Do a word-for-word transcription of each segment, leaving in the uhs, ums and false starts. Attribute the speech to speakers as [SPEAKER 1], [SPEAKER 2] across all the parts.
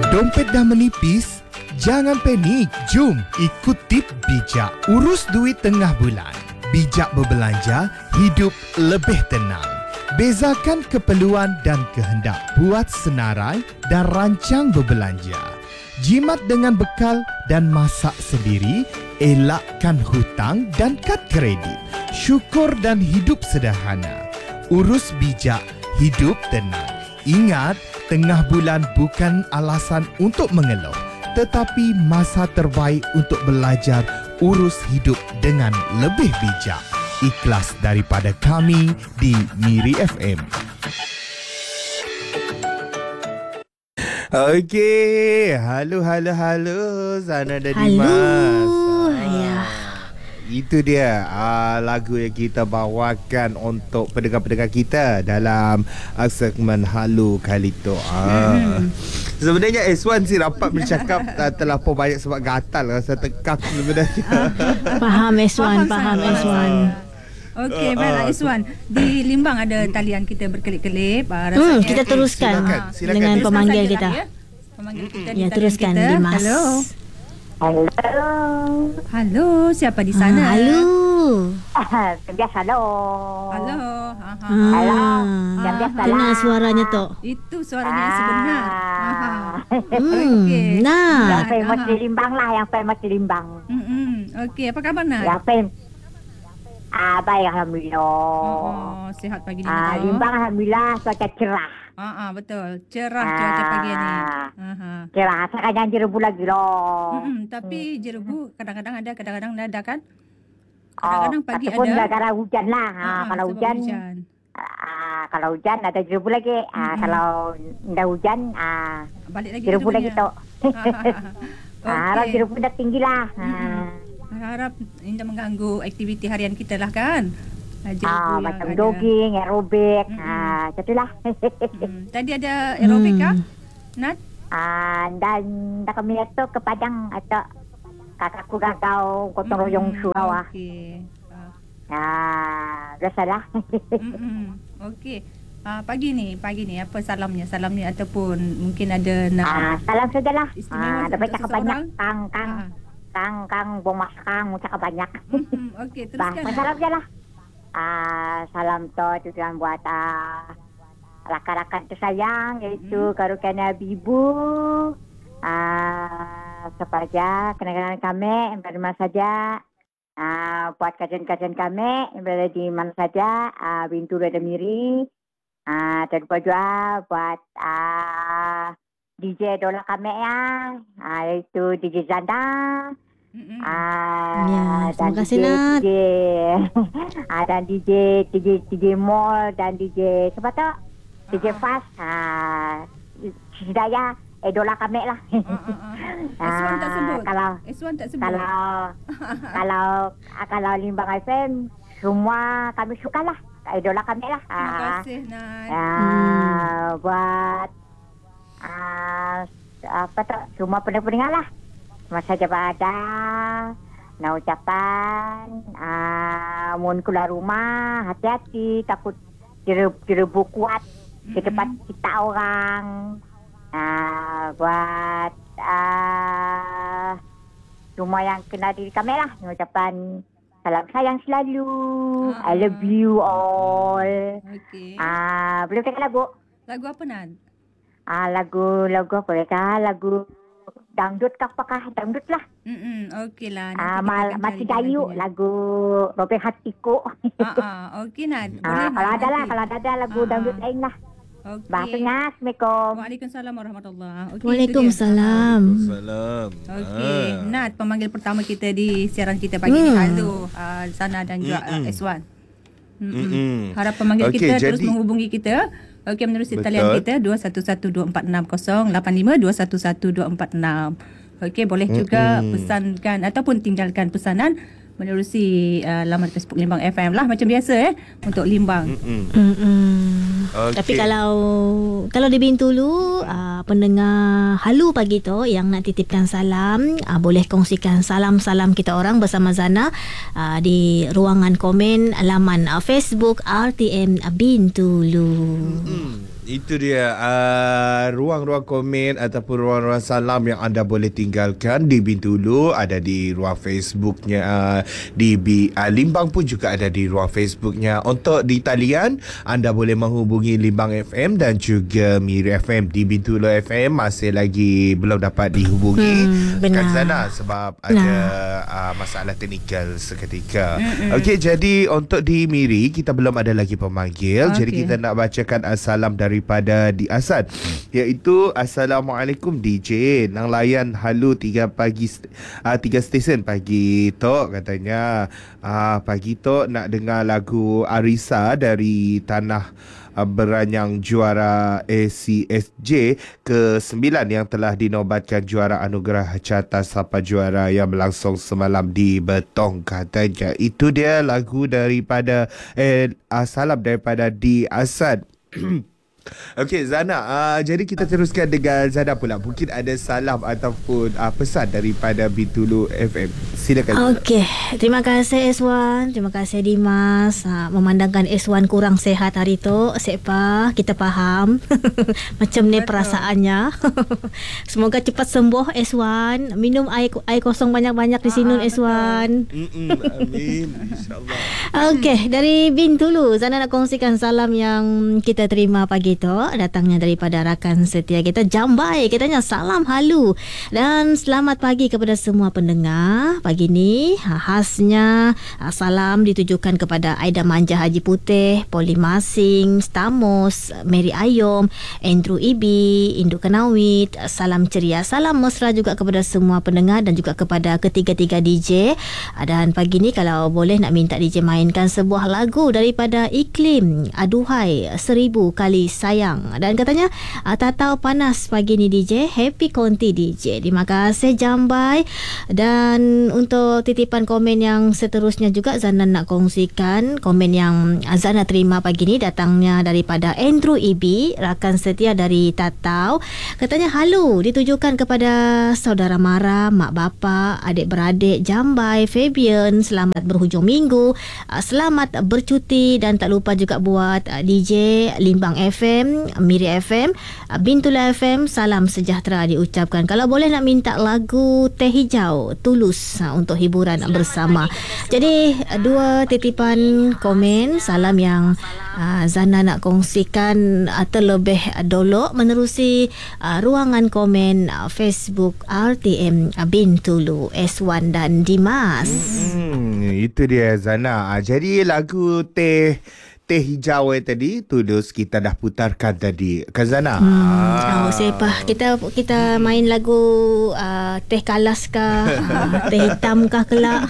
[SPEAKER 1] Dompet dah menipis? Jangan panik. Jom ikut tip bijak. Urus duit tengah bulan. Bijak berbelanja, hidup lebih tenang. Bezakan keperluan dan kehendak. Buat senarai dan rancang berbelanja. Jimat dengan bekal dan masak sendiri. Elakkan hutang dan kad kredit. Syukur dan hidup sederhana. Urus bijak, hidup tenang. Ingat, tengah bulan bukan alasan untuk mengeluh, tetapi masa terbaik untuk belajar urus hidup dengan lebih bijak. Ikhlas daripada kami di Miri F M. Okey, halo halo halo Sana dan Dimas.
[SPEAKER 2] Halo. Ya.
[SPEAKER 1] Itu dia uh, lagu yang kita bawakan untuk pendengar-pendengar kita dalam uh, segmen Halo Kalito. Uh. Hmm. Sebenarnya S one si rapat bercakap uh, terlampau banyak sebab gatal, rasa tekak sebenarnya.
[SPEAKER 2] Faham S one, faham, faham S one.
[SPEAKER 3] Okey, baiklah uh, S one. Di Limbang ada talian kita berkelip-kelip. Uh,
[SPEAKER 2] hmm, kita teruskan
[SPEAKER 1] silakan, silakan.
[SPEAKER 2] dengan
[SPEAKER 1] Teruskan
[SPEAKER 2] pemanggil kita.
[SPEAKER 3] Ya. Pemanggil kita
[SPEAKER 2] ya, teruskan kita. Dimas.
[SPEAKER 3] Halo.
[SPEAKER 4] Halo.
[SPEAKER 3] Halo, siapa di sana?
[SPEAKER 2] Ah, halo.
[SPEAKER 4] Biasa halo.
[SPEAKER 3] Halo. Ha ha.
[SPEAKER 2] Ah,
[SPEAKER 4] Halo. Yang biasa
[SPEAKER 2] kenal suaranya tu.
[SPEAKER 3] Itu suaranya yang sebenar. Ha ha.
[SPEAKER 2] Hmm,
[SPEAKER 3] Okey.
[SPEAKER 2] nah.
[SPEAKER 4] Yang famous di Limbang lah, yang famous di Limbang.
[SPEAKER 3] Hmm. Okey, apa khabar Nat?
[SPEAKER 4] Yang famous. Ah, baik alhamdulillah.
[SPEAKER 3] Oh, sihat pagi ni.
[SPEAKER 4] Ah, Limbang alhamdulillah cuaca cerah.
[SPEAKER 3] Ah, ah, betul. Cerah cuaca pagi ni. Aha.
[SPEAKER 4] Cerah, saya jangan jerebu lagi loh.
[SPEAKER 3] Hmm, tapi jerebu kadang-kadang ada, kadang-kadang tak ada kan?
[SPEAKER 4] Oh,
[SPEAKER 3] Kadang-kadang pagi
[SPEAKER 4] ataupun
[SPEAKER 3] ada.
[SPEAKER 4] gara-gara hujan lah. Ah,
[SPEAKER 3] Ah,
[SPEAKER 4] kalau
[SPEAKER 3] sebab
[SPEAKER 4] hujan,
[SPEAKER 3] hujan.
[SPEAKER 4] Ah, kalau hujan ada jerebu lagi. Ah,
[SPEAKER 3] Mm-mm.
[SPEAKER 4] kalau tidak hujan, ah,
[SPEAKER 3] Balik lagi
[SPEAKER 4] jerebu lagi
[SPEAKER 3] jerebunya.
[SPEAKER 4] tu.
[SPEAKER 3] Ah,
[SPEAKER 4] Ah, kalau
[SPEAKER 3] okey.
[SPEAKER 4] jerebu dah tinggi lah.
[SPEAKER 3] Mm-mm. Harap ini tak mengganggu aktiviti harian kita lah kan? Ah, jerebu
[SPEAKER 4] Ah,
[SPEAKER 3] yang
[SPEAKER 4] macam
[SPEAKER 3] ada.
[SPEAKER 4] jogging, aerobik.
[SPEAKER 3] Mm-mm.
[SPEAKER 4] Ah, macam
[SPEAKER 3] Hmm, tadi ada aerobik kah?
[SPEAKER 2] Hmm.
[SPEAKER 3] Nat?
[SPEAKER 4] Ah, dan dah kami tu ke Padang atau kakakku gagau gotong royong surau ah.
[SPEAKER 3] Okey. Ah,
[SPEAKER 4] Ah, biasalah.
[SPEAKER 3] mm-mm. Okey. Ah, pagi ni, pagi ni apa salamnya? Salamnya ataupun mungkin ada nak
[SPEAKER 4] Ah, salam sajalah.
[SPEAKER 3] istimewa
[SPEAKER 4] Ah,
[SPEAKER 3] untuk
[SPEAKER 4] dah baca
[SPEAKER 3] seseorang?
[SPEAKER 4] banyak kang kang
[SPEAKER 3] Ah.
[SPEAKER 4] kang kang bong mas kang cakap banyak.
[SPEAKER 3] Hmm, okey,
[SPEAKER 4] Bah,
[SPEAKER 3] teruskan.
[SPEAKER 4] salam je lah. Ah, salam tu tujuan buat ah, rakan-rakan tersayang iaitu
[SPEAKER 3] Mm.
[SPEAKER 4] Karukan Habibu. Ah, sepaja kenalan kami dari mana saja. Ah, buat kajian-kajian kami yang berada di mana saja. Ah, Bintu dan Miri. Ah, dan juga buat ah, D J Dola kami ya. Ah, iaitu D J Zanda.
[SPEAKER 3] Mm-mm.
[SPEAKER 4] Ah,
[SPEAKER 2] Ya,
[SPEAKER 4] dan
[SPEAKER 2] terima kasih,
[SPEAKER 4] D J,
[SPEAKER 2] Nat.
[SPEAKER 4] D J ah, dan D J, D J, D J Mall dan D J siapa tu? D J Fast. Ah, Hidayah, idola kami lah.
[SPEAKER 3] Ah, ah, ah. S one tak sebut.
[SPEAKER 4] Kalau
[SPEAKER 3] S one tak sebut.
[SPEAKER 4] kalau kalau ah, kalau Limbang F M semua kami sukalah. Idola kami lah.
[SPEAKER 3] Terima
[SPEAKER 4] Ah,
[SPEAKER 3] kasih Nat.
[SPEAKER 4] ah, buat ah, apa tu? Semua pendengar lah. Masa saja pada nak ucapan ah, mohon keluar rumah hati-hati takut jerebu kuat di depan kita orang. Ah, buat ah, semua yang kenal diri kami lah ucapan salam sayang selalu.
[SPEAKER 3] Ah.
[SPEAKER 4] I love you all.
[SPEAKER 3] Okey.
[SPEAKER 4] Ah, boleh tengok lagu?
[SPEAKER 3] Lagu apa Nat?
[SPEAKER 4] Ah, lagu lagu apa mereka? Lagu dangdut kah apakah? Dangdut lah.
[SPEAKER 3] Hmm, okeylah. nanti
[SPEAKER 4] Ah,
[SPEAKER 3] kita
[SPEAKER 4] mal
[SPEAKER 3] akan
[SPEAKER 4] masih
[SPEAKER 3] carikan
[SPEAKER 4] gayu
[SPEAKER 3] lagunya.
[SPEAKER 4] lagu Robek Hatiku.
[SPEAKER 3] Ah, ah, okey Nat. Boleh
[SPEAKER 4] Ah,
[SPEAKER 3] Nat,
[SPEAKER 4] kalau ada lah,
[SPEAKER 3] nanti.
[SPEAKER 4] kalau ada, ada lagu
[SPEAKER 3] Ah,
[SPEAKER 4] dangdut
[SPEAKER 3] ah.
[SPEAKER 4] lain lah.
[SPEAKER 3] Okey.
[SPEAKER 4] Bahasanya, Assalamualaikum.
[SPEAKER 3] Waalaikumsalam warahmatullahi. Okey, itu dia.
[SPEAKER 2] Waalaikumsalam.
[SPEAKER 1] Salam.
[SPEAKER 3] Okey, Nat, pemanggil pertama kita di siaran kita pagi ni.
[SPEAKER 2] Hmm.
[SPEAKER 3] Halo, uh, Sana dan juga uh, S one. Mm-mm.
[SPEAKER 1] Mm-mm.
[SPEAKER 3] Harap pemanggil
[SPEAKER 1] Okey,
[SPEAKER 3] kita terus
[SPEAKER 1] jadi-
[SPEAKER 3] menghubungi kita. Okey, menerusi
[SPEAKER 1] Betul.
[SPEAKER 3] talian kita dua satu satu dua empat enam kosong lapan lima dua satu satu dua empat enam. Okey, boleh juga
[SPEAKER 1] Mm-mm.
[SPEAKER 3] pesankan ataupun tinggalkan pesanan menerusi uh, laman Facebook Limbang F M lah macam biasa eh untuk Limbang.
[SPEAKER 1] Mm-mm.
[SPEAKER 2] Mm-mm.
[SPEAKER 1] Okey.
[SPEAKER 2] Tapi kalau kalau di Bintulu uh, pendengar Halu pagi tu yang nak titipkan salam uh, boleh kongsikan salam-salam kita orang bersama Zana uh, di ruangan komen laman uh, Facebook R T M Bintulu.
[SPEAKER 1] Hmm. Itu dia uh, ruang-ruang komen ataupun ruang-ruang salam yang anda boleh tinggalkan di Bintulu, ada di ruang Facebooknya, uh, di B, uh, Limbang pun juga ada di ruang Facebooknya. Untuk di talian, anda boleh menghubungi Limbang F M dan juga Miri F M. Di Bintulu F M masih lagi belum dapat dihubungi
[SPEAKER 2] hmm, benar.
[SPEAKER 1] Kan Zana, sebab
[SPEAKER 2] Nah.
[SPEAKER 1] ada uh, masalah teknikal seketika. Okey, jadi untuk di Miri kita belum ada lagi pemanggil.
[SPEAKER 3] Okey.
[SPEAKER 1] Jadi kita nak bacakan uh, salam daripada di Asad, iaitu Assalamualaikum D J, nang layan halu tiga pagi uh, tiga stesen pagi tok, katanya uh, pagi tok nak dengar lagu Arisa dari Tanah uh, Beranyang, juara A C S J ke sembilan yang telah dinobatkan juara anugerah carta Sapa Juara yang berlangsung semalam di Betong, katanya. Itu dia lagu daripada eh, uh, salam daripada di Asad. Okey Zana, uh, jadi kita teruskan dengan Zana pula. Mungkin ada salam ataupun uh, pesan daripada Bintulu F M. Silakan.
[SPEAKER 2] Okey, terima kasih S satu, terima kasih Dimas. Ha, memandangkan S satu kurang sehat hari tu, Sepa, kita faham. Macam ni perasaannya. Semoga cepat sembuh S satu. Minum air air kosong banyak-banyak di sini S satu.
[SPEAKER 1] Mm-mm, amin, insyaAllah.
[SPEAKER 2] Okey, dari Bintulu, Zana nak kongsikan salam yang kita terima pagi tu, datangnya daripada rakan setia kita Jambai. Katanya salam halu dan selamat pagi kepada semua pendengar. Pagi ni ha, khasnya ha, salam ditujukan kepada Aida Manja Haji Putih, Poli Masing, Stamos, Mary Ayom, Andrew Ibi, Induk Kenawit. Salam ceria, salam mesra juga kepada semua pendengar dan juga kepada ketiga-tiga D J. Dan pagi ni kalau boleh nak minta D J mainkan sebuah lagu daripada Iklim, Aduhai Seribu Kali Sayang. Dan katanya tatau panas pagi ni D J, happy konti D J. Terima kasih Jambai. Dan untuk titipan komen yang seterusnya juga Zana nak kongsikan komen yang Zana terima pagi ni, datangnya daripada Andrew Ibi, rakan setia dari Tatau. Katanya halu ditujukan kepada saudara mara, mak bapa, adik-beradik Jambai, Fabian, selamat berhujung minggu, selamat bercuti, dan tak lupa juga buat D J Limbang F M, Miri F M, Bintula F M, salam sejahtera diucapkan. Kalau boleh nak minta lagu Teh Hijau Tulus ha, untuk hiburan bersama. Jadi dua titipan komen salam yang uh, Zana nak kongsikan uh, terlebih dulu menerusi uh, ruangan komen uh, Facebook R T M uh, Bintulu, S satu dan Dimas.
[SPEAKER 1] Hmm, itu dia Zana. Ah, jadi lagu Teh Teh Hijau eh, tadi Tulus kita dah putarkan tadi, kan Zana?
[SPEAKER 2] Hmm, oh, siapa? Kita kita main lagu uh, Teh Kalas kah? uh, Teh Hitam kah kelak?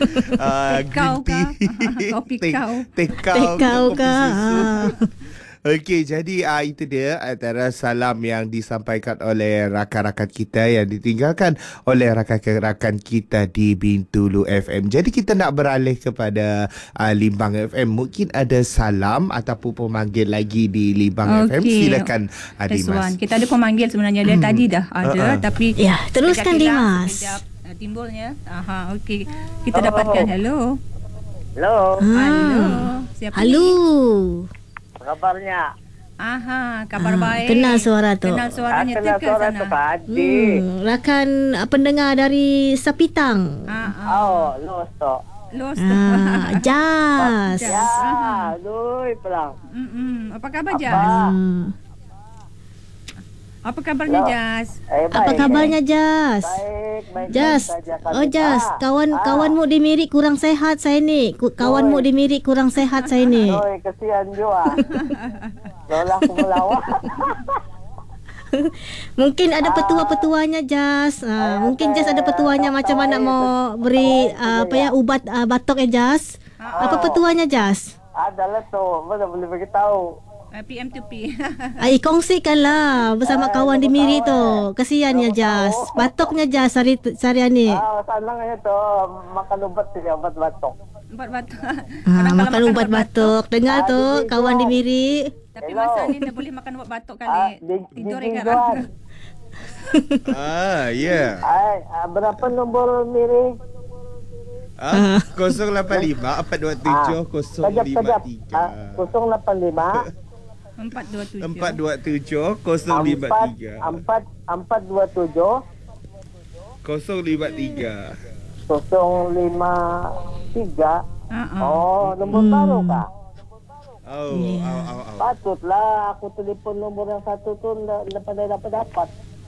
[SPEAKER 1] Uh,
[SPEAKER 3] Teh kau
[SPEAKER 1] green tea.
[SPEAKER 3] kah? Kopi
[SPEAKER 1] Teh-
[SPEAKER 3] kau.
[SPEAKER 1] Teh kau
[SPEAKER 2] Teh kau
[SPEAKER 1] kopi
[SPEAKER 2] kah?
[SPEAKER 1] susu.
[SPEAKER 2] Ah.
[SPEAKER 1] Okey, jadi uh, itu dia antara salam yang disampaikan oleh rakan-rakan kita yang ditinggalkan oleh rakan-rakan kita di Bintulu F M. Jadi kita nak beralih kepada uh, Limbang F M. Mungkin ada salam ataupun pemanggil lagi di Limbang F M.
[SPEAKER 3] Okey.
[SPEAKER 1] Silakan uh,
[SPEAKER 3] S
[SPEAKER 1] Dimas.
[SPEAKER 3] satu. Kita ada pemanggil sebenarnya dia tadi dah ada
[SPEAKER 1] Uh-uh.
[SPEAKER 3] tapi
[SPEAKER 2] Ya, teruskan,
[SPEAKER 3] sekejap hilang,
[SPEAKER 2] Dimas.
[SPEAKER 3] sekejap, uh, timbulnya. Aha, okey. Kita dapatkan hello.
[SPEAKER 5] Halo,
[SPEAKER 3] Hello. Siapa
[SPEAKER 2] Halo.
[SPEAKER 3] ni?
[SPEAKER 5] apa kabarnya?
[SPEAKER 3] Aha, kabar
[SPEAKER 2] Ah,
[SPEAKER 3] baik.
[SPEAKER 2] kenal suara tu.
[SPEAKER 3] Kenal suaranya
[SPEAKER 5] Kenal
[SPEAKER 3] tu ke
[SPEAKER 5] suara
[SPEAKER 3] sana?
[SPEAKER 5] tu Kak Adi.
[SPEAKER 2] Hmm, rakan uh, pendengar dari Sepitang.
[SPEAKER 3] Ah, ah.
[SPEAKER 5] Oh, los tu.
[SPEAKER 3] Los.
[SPEAKER 2] Ah, Jas.
[SPEAKER 3] Jas.
[SPEAKER 5] Ya,
[SPEAKER 3] Aha.
[SPEAKER 5] aduh, pelang.
[SPEAKER 3] Mm-mm. Apa khabar Jas?
[SPEAKER 5] Apa?
[SPEAKER 2] Hmm.
[SPEAKER 3] Apa kabarnya
[SPEAKER 5] Hello.
[SPEAKER 3] Jas?
[SPEAKER 5] Eh,
[SPEAKER 2] Apa
[SPEAKER 5] baik,
[SPEAKER 2] kabarnya Jas?
[SPEAKER 5] Baik, baik.
[SPEAKER 2] Jas.
[SPEAKER 5] baik saja kami.
[SPEAKER 2] Oh Jas,
[SPEAKER 5] Ah,
[SPEAKER 2] kawan
[SPEAKER 5] ah.
[SPEAKER 2] kawanmu di Miri kurang sehat saya ni. Ku- Kawanmu
[SPEAKER 5] Oi.
[SPEAKER 2] di Miri kurang sehat saya ni.
[SPEAKER 5] Oi, kesian juga. Lolah aku melawan.
[SPEAKER 2] Mungkin ada petua-petuanya Jas. Ah, mungkin Jas ada petuanya macam mana mau beri ah, apa ya ubat ah, batuk ya Jas. Apa petuanya Jas?
[SPEAKER 5] Adalah tu, mana boleh beritahu.
[SPEAKER 3] Uh, P M to P.
[SPEAKER 2] Ai kongsikanlah bersama kawan di Miri tu. Kesian ya Jas. Batuknya Jas hari seharian ni.
[SPEAKER 5] Ah, senang itu makan ubat dia, ubat batuk.
[SPEAKER 3] Ubat batuk.
[SPEAKER 2] Ah,
[SPEAKER 3] Orang
[SPEAKER 2] makan
[SPEAKER 3] kalau
[SPEAKER 2] ubat batuk. Dengar
[SPEAKER 5] Ah,
[SPEAKER 2] tu
[SPEAKER 5] di-
[SPEAKER 2] kawan di Miri.
[SPEAKER 3] Tapi
[SPEAKER 5] Hello.
[SPEAKER 3] masa ni dah boleh makan ubat batuk
[SPEAKER 5] Ah,
[SPEAKER 3] kali.
[SPEAKER 5] di-
[SPEAKER 3] Tidur
[SPEAKER 5] di
[SPEAKER 3] kan.
[SPEAKER 5] Juan.
[SPEAKER 1] Ah, ya.
[SPEAKER 5] Ay, ah, berapa nombor Miri?
[SPEAKER 1] Ah, kosong lapan lima empat dua tujuh kosong
[SPEAKER 5] Kejap,
[SPEAKER 1] lima
[SPEAKER 5] kejap.
[SPEAKER 1] tiga.
[SPEAKER 5] Ah, kosong lapan lima
[SPEAKER 3] Empat dua tujuh.
[SPEAKER 1] Empat dua tujuh kosong lima
[SPEAKER 5] Empat,
[SPEAKER 1] tiga.
[SPEAKER 5] empat, empat dua tujuh
[SPEAKER 1] Kosong lima tiga.
[SPEAKER 5] kosong lima tiga.
[SPEAKER 3] Uh-uh.
[SPEAKER 5] Oh, nombor
[SPEAKER 2] Hmm.
[SPEAKER 5] baru kah?
[SPEAKER 1] Oh,
[SPEAKER 2] Ya.
[SPEAKER 1] au au au.
[SPEAKER 5] Patutlah aku telefon nombor yang satu tu ndak pada dapat dapat.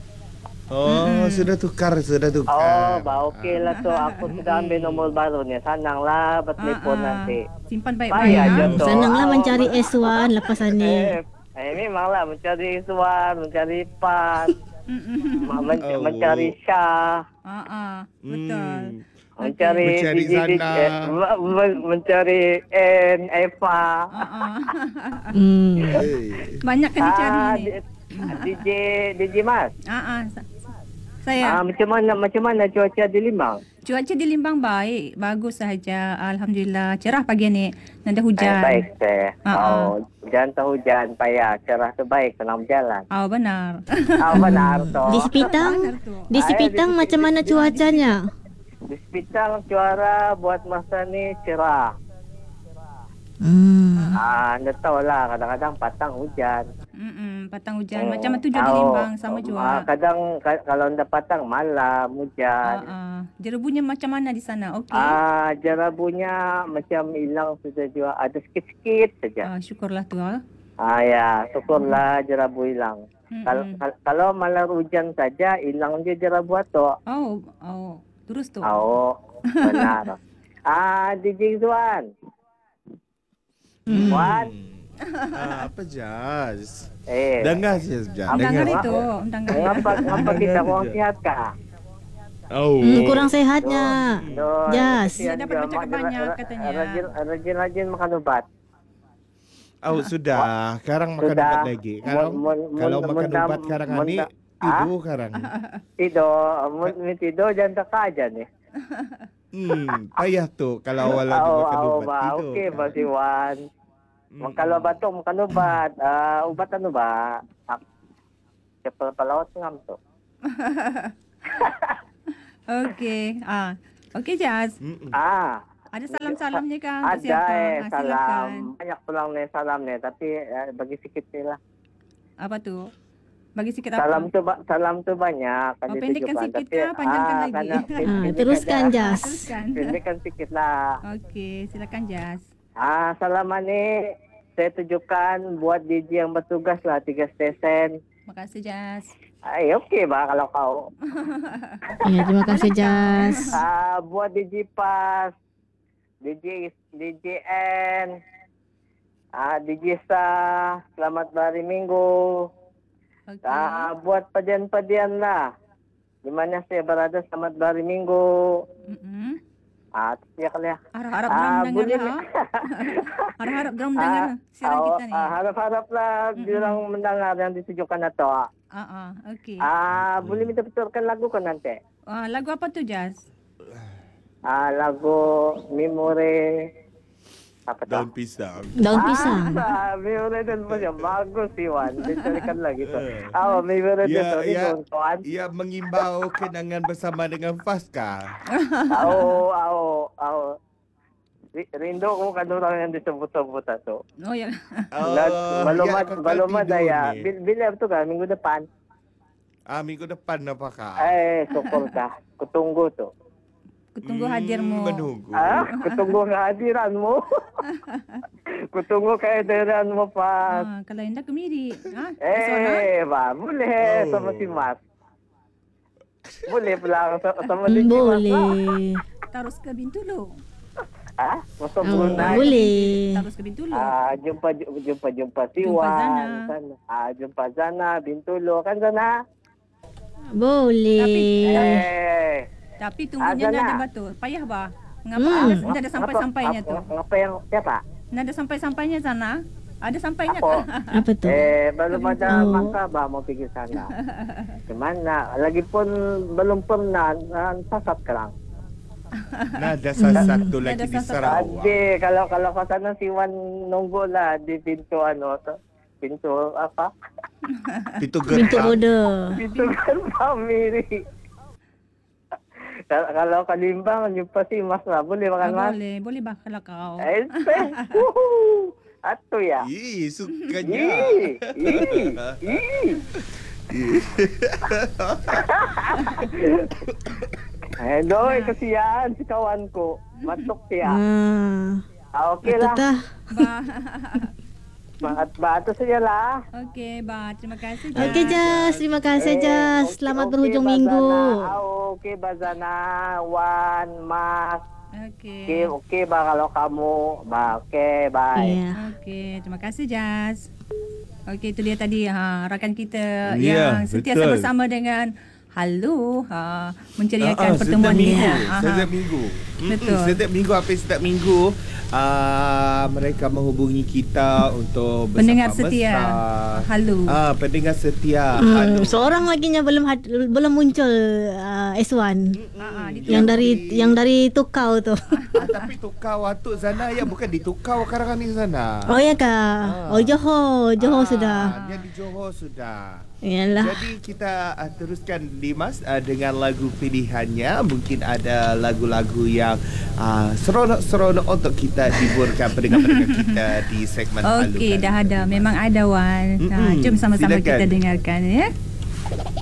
[SPEAKER 1] Oh, sudah tukar, sudah
[SPEAKER 5] Oh,
[SPEAKER 1] tukar.
[SPEAKER 5] bah okey lah tu. Aku sudah ambil nombor baru ni. Senanglah bertelefon
[SPEAKER 3] Ah, ah.
[SPEAKER 5] nanti.
[SPEAKER 3] Simpan
[SPEAKER 5] Payah
[SPEAKER 3] baik-baik.
[SPEAKER 5] je
[SPEAKER 3] Ha?
[SPEAKER 5] tu.
[SPEAKER 2] Senanglah
[SPEAKER 5] Ah,
[SPEAKER 2] mencari
[SPEAKER 5] oh,
[SPEAKER 2] S satu lepas ni.
[SPEAKER 5] Eh, eh memanglah mencari Iswan, mencari Pan,
[SPEAKER 3] Mm-mm.
[SPEAKER 5] men-
[SPEAKER 1] Oh.
[SPEAKER 5] mencari Syah,
[SPEAKER 3] Ah, ah. Betul.
[SPEAKER 1] Hmm.
[SPEAKER 5] mencari
[SPEAKER 1] Mencari
[SPEAKER 5] D J,
[SPEAKER 1] Zana.
[SPEAKER 5] eh, me- me- mencari N, Eva.
[SPEAKER 3] Ah, ah.
[SPEAKER 2] Hmm.
[SPEAKER 1] Eh.
[SPEAKER 3] Banyak kena cari
[SPEAKER 5] Ah,
[SPEAKER 3] ni.
[SPEAKER 5] D- D J D J Mas.
[SPEAKER 3] Ah, ah. Sa- Saya.
[SPEAKER 5] Ah, macam mana macam mana cuaca di Limbang?
[SPEAKER 3] Cuaca di Limbang baik, bagus sahaja. Alhamdulillah, cerah pagi ni. Nada
[SPEAKER 5] Eh,
[SPEAKER 3] hujan.
[SPEAKER 5] baik teh.
[SPEAKER 3] Ah, ah.
[SPEAKER 5] Oh, jangan tahu hujan payah. Cerah tu baik, senang berjalan.
[SPEAKER 3] Oh, benar.
[SPEAKER 5] Ah, benar tu.
[SPEAKER 2] Di Sepitang,
[SPEAKER 3] Benar tu.
[SPEAKER 2] di Sepitang macam mana cuacanya?
[SPEAKER 5] Di Sepitang cuaca buat masa ni cerah.
[SPEAKER 2] Hmm.
[SPEAKER 5] Ah, anda tahu lah kadang-kadang patang hujan.
[SPEAKER 3] Mm-mm, patang hujan.
[SPEAKER 5] Hmm.
[SPEAKER 3] Macam tu juga di
[SPEAKER 5] Oh,
[SPEAKER 3] Limbang, sama
[SPEAKER 5] ah,
[SPEAKER 3] juga.
[SPEAKER 5] kadang ka- kalau anda patang malam hujan.
[SPEAKER 3] Ah, ah. Jerebunya macam mana di sana? Okey.
[SPEAKER 5] Ah, jerabunya macam hilang sudah juga. Ada sikit-sikit saja.
[SPEAKER 3] Ah, syukurlah tu. Ah.
[SPEAKER 5] Ah, ya, syukurlah jerabu hilang.
[SPEAKER 3] Mm-mm.
[SPEAKER 5] Kalau kal- kalau malam hujan saja hilang je jerabu tu.
[SPEAKER 3] Oh, oh. Terus tu.
[SPEAKER 5] Oh, benar. Ah, D J Zuan.
[SPEAKER 2] Hmm.
[SPEAKER 5] Wan.
[SPEAKER 1] Ah, apa Jazz?
[SPEAKER 5] Eh,
[SPEAKER 1] Dengar je Jazz.
[SPEAKER 3] Dengar
[SPEAKER 5] Dengar.
[SPEAKER 3] itu. Dengar.
[SPEAKER 5] ngapa ngapa kita orang sihat kah?
[SPEAKER 1] Oh.
[SPEAKER 2] Hmm, kurang sehatnya.
[SPEAKER 5] Duh,
[SPEAKER 2] Jas.
[SPEAKER 5] kesian
[SPEAKER 3] Dia dapat
[SPEAKER 5] dia.
[SPEAKER 3] baca
[SPEAKER 5] Mak,
[SPEAKER 3] banyak
[SPEAKER 5] ra-
[SPEAKER 3] katanya.
[SPEAKER 5] Rajin, rajin-rajin makan ubat.
[SPEAKER 1] Oh, sudah. Sekarang makan
[SPEAKER 5] Sudah.
[SPEAKER 1] ubat lagi. Kalau
[SPEAKER 5] Mun- mun-
[SPEAKER 1] kalau
[SPEAKER 5] mun-
[SPEAKER 1] makan
[SPEAKER 5] mun-
[SPEAKER 1] ubat sekarang
[SPEAKER 5] mun-
[SPEAKER 1] ni
[SPEAKER 5] ah?
[SPEAKER 1] tidur sekarang.
[SPEAKER 5] Tidur, mun mun tidur jangan teka aja nih.
[SPEAKER 1] Hmm, payah tu kalau awal lagi
[SPEAKER 5] Oh,
[SPEAKER 1] makan
[SPEAKER 5] oh,
[SPEAKER 1] ubat
[SPEAKER 5] bah,
[SPEAKER 1] tidur.
[SPEAKER 5] okey, Bah Siwan.
[SPEAKER 1] Hmm.
[SPEAKER 5] Kalau batuk makan ubat, ah, ubat anu bah. Cepel pelawat ngam tu.
[SPEAKER 3] Okey. Ah. Okey, Jazz.
[SPEAKER 1] Mm-mm.
[SPEAKER 5] Ah,
[SPEAKER 3] Ada salam-salamnya kah untuk
[SPEAKER 5] ada
[SPEAKER 3] siapa?
[SPEAKER 5] eh
[SPEAKER 3] Ah,
[SPEAKER 5] salam.
[SPEAKER 3] silakan.
[SPEAKER 5] Banyak pulang nih salam nih, tapi eh, bagi sikit ni lah.
[SPEAKER 3] Apa tu? Bagi sikit apa?
[SPEAKER 5] Salam tu ba- salam tu banyak.
[SPEAKER 3] Oh,
[SPEAKER 5] di
[SPEAKER 3] pendekkan
[SPEAKER 5] tujuan,
[SPEAKER 3] sikit
[SPEAKER 5] tapi,
[SPEAKER 3] kah? Panjangkan lagi.
[SPEAKER 5] karena
[SPEAKER 2] Ah,
[SPEAKER 5] pendek
[SPEAKER 2] teruskan
[SPEAKER 5] aja.
[SPEAKER 2] Jas.
[SPEAKER 3] Teruskan.
[SPEAKER 5] Pendekkan sikit lah.
[SPEAKER 3] Okey, silakan Jazz.
[SPEAKER 5] Ah, salaman ni saya tujukan buat D J yang bertugas lah tiga stesen.
[SPEAKER 3] Makasih Jazz.
[SPEAKER 5] Ay, okey ba kalau kau?
[SPEAKER 2] Ya, terima kasih Jas.
[SPEAKER 5] Ah, buat D J Pas, D J D J N, ah D J Sa, selamat hari Minggu.
[SPEAKER 3] Okey.
[SPEAKER 5] Ah, buat padian-padian lah. Di mana saya berada selamat hari Minggu.
[SPEAKER 3] Mm-mm.
[SPEAKER 5] Ah, ya kali ya.
[SPEAKER 3] Harap-harap
[SPEAKER 5] Ah,
[SPEAKER 3] drum dengar
[SPEAKER 5] boleh.
[SPEAKER 3] lah. Harap-harap drum dengar siaran
[SPEAKER 5] oh,
[SPEAKER 3] kita ni.
[SPEAKER 5] ah, harap-haraplah diorang mendengar yang ditujukan atau.
[SPEAKER 3] Ah, ah, okey.
[SPEAKER 5] Ah, boleh minta betulkan lagu kan nanti?
[SPEAKER 3] Ah, lagu apa tu Jazz?
[SPEAKER 5] Ah, lagu Memori apa tu?
[SPEAKER 1] Daun pisang.
[SPEAKER 2] Daun pisang.
[SPEAKER 5] Ah, Memori dan macam bagus sih Wan. Dicarikan lagi tu.
[SPEAKER 1] Eh.
[SPEAKER 5] Ah, Memori
[SPEAKER 1] Ya,
[SPEAKER 5] dan tu ni
[SPEAKER 1] ya.
[SPEAKER 5] tuan.
[SPEAKER 1] Ia mengimbau kenangan bersama dengan Faska.
[SPEAKER 5] Au, au, au. Ri- Rindu ko kan orang yang disebut-sebut tu.
[SPEAKER 3] Oh ya.
[SPEAKER 1] Oh,
[SPEAKER 5] Belum
[SPEAKER 1] ya,
[SPEAKER 5] ada
[SPEAKER 1] kakak
[SPEAKER 5] belum ada
[SPEAKER 1] tidur
[SPEAKER 5] ya.
[SPEAKER 1] ni.
[SPEAKER 5] Bil- Bila tu kan minggu depan.
[SPEAKER 1] Ah, minggu depan apakah?
[SPEAKER 5] Eh, syukur dah. Kutunggu tu.
[SPEAKER 3] Kutunggu
[SPEAKER 1] Hmm,
[SPEAKER 3] hadirmu.
[SPEAKER 1] Menunggu.
[SPEAKER 5] Ah, kutunggu kehadiranmu. Kutunggu kehadiranmu, Pak.
[SPEAKER 3] Ah, kalau hendak kemiri. Ah, pesona.
[SPEAKER 5] Eh, ba, boleh
[SPEAKER 1] Oh.
[SPEAKER 5] sama si Mas. Boleh pulang sa- sama
[SPEAKER 2] Hmm,
[SPEAKER 5] si Mas. lah.
[SPEAKER 2] boleh.
[SPEAKER 3] Terus ke Bintulu.
[SPEAKER 5] Ah, masuk
[SPEAKER 2] Oh,
[SPEAKER 5] Brunei.
[SPEAKER 2] boleh.
[SPEAKER 3] Terus ke Bintulu.
[SPEAKER 5] Ah, jumpa jumpa jumpa si
[SPEAKER 3] Jumpa
[SPEAKER 5] Wan.
[SPEAKER 3] Zana.
[SPEAKER 5] Sana. Ah, jumpa Zana Bintulu kan Zana?
[SPEAKER 2] Boleh.
[SPEAKER 5] Eh.
[SPEAKER 3] Tapi tunggunya
[SPEAKER 5] Azana.
[SPEAKER 3] nak ada batu. Payah bah. Ngapa
[SPEAKER 2] Hmm.
[SPEAKER 3] ada, ada sampai-sampainya
[SPEAKER 5] Ngapa-
[SPEAKER 3] tu?
[SPEAKER 5] ngapa- Ngapa yang siapa?
[SPEAKER 3] Nada sampai-sampainya sana. Ada sampainya
[SPEAKER 5] Apa?
[SPEAKER 3] kah?
[SPEAKER 2] Apa tu?
[SPEAKER 5] Eh, belum ada
[SPEAKER 2] Oh.
[SPEAKER 5] masa bah mau pergi sana. Gimana? Lagipun belum pernah uh, sasat kerang.
[SPEAKER 1] Nada sasak tu
[SPEAKER 3] Nada
[SPEAKER 1] lagi di
[SPEAKER 3] sasak.
[SPEAKER 1] Sarawak.
[SPEAKER 5] Ade, kalau kalau ke sana si Wan nunggu lah di pintu ano tu. Pintu apa?
[SPEAKER 1] Pintu
[SPEAKER 2] Pintu
[SPEAKER 1] gerbang.
[SPEAKER 2] order.
[SPEAKER 5] Pintu gerbang Miri. Kalau kalau ke Limbang jumpa si Mas lah. Boleh
[SPEAKER 3] Ah,
[SPEAKER 5] makan Mas?
[SPEAKER 3] boleh, boleh bah kalau kau.
[SPEAKER 5] Eh, teh. Wuhu. Atu ya.
[SPEAKER 1] Ih, sukanya.
[SPEAKER 5] Ih, ih, ih. Eh, doi, kesian si kawanku. Matuk siya.
[SPEAKER 2] Hmm.
[SPEAKER 5] Ah, okey
[SPEAKER 2] Betul
[SPEAKER 5] lah.
[SPEAKER 2] tak?
[SPEAKER 3] Bah.
[SPEAKER 5] Semangat batu saja lah.
[SPEAKER 3] Okey, bah. Terima kasih.
[SPEAKER 2] Okey, Jas. Terima kasih, Jas.
[SPEAKER 5] okey,
[SPEAKER 2] Selamat
[SPEAKER 5] okey,
[SPEAKER 2] berhujung
[SPEAKER 5] Bazana.
[SPEAKER 2] minggu.
[SPEAKER 5] Ah, okey, Bazana. Wan, Mas.
[SPEAKER 3] Okey.
[SPEAKER 5] Okey, okey, bah kalau kamu. Bah, okey, bye.
[SPEAKER 2] Ya.
[SPEAKER 3] Okey, terima kasih Jas. Okey, itu dia tadi ha, rakan kita
[SPEAKER 1] Ya,
[SPEAKER 3] yang sentiasa
[SPEAKER 1] betul.
[SPEAKER 3] bersama dengan Halu ha, menceriakan
[SPEAKER 1] Ah, ah,
[SPEAKER 3] pertemuan
[SPEAKER 1] setiap minggu,
[SPEAKER 3] kita. Ha, ha.
[SPEAKER 1] Setiap minggu. Mm-mm,
[SPEAKER 3] Betul.
[SPEAKER 1] Setiap minggu, hampir setiap minggu uh, mereka menghubungi kita untuk
[SPEAKER 3] Pendengar
[SPEAKER 1] bersama
[SPEAKER 3] setia Halu.
[SPEAKER 1] Ah, pendengar setia
[SPEAKER 2] Hmm,
[SPEAKER 1] Halu.
[SPEAKER 2] seorang lagi yang belum had- belum muncul uh, S one.
[SPEAKER 3] Ha, ha, dia
[SPEAKER 2] Yang dari yang dari Tukau tu.
[SPEAKER 1] Ah, tapi tukar Watuk Zana ya, bukan di Tukau Karangan di sana.
[SPEAKER 2] Oh ya kah? Oh Johor, Johor
[SPEAKER 1] Ah,
[SPEAKER 2] sudah.
[SPEAKER 1] Dia di Johor sudah.
[SPEAKER 2] Yalah.
[SPEAKER 1] Jadi kita uh, teruskan Dimas uh, dengan lagu pilihannya. Mungkin ada lagu-lagu yang uh, seronok-seronok untuk kita hiburkan pendengar-pendengar kita di segmen Halu.
[SPEAKER 3] Okey,
[SPEAKER 1] kali
[SPEAKER 3] dah
[SPEAKER 1] ini,
[SPEAKER 3] ada.
[SPEAKER 1] Dimas.
[SPEAKER 3] Memang ada Wan. Ha,
[SPEAKER 1] Mm-mm,
[SPEAKER 3] jom sama-sama
[SPEAKER 1] silakan.
[SPEAKER 3] kita dengarkan ya.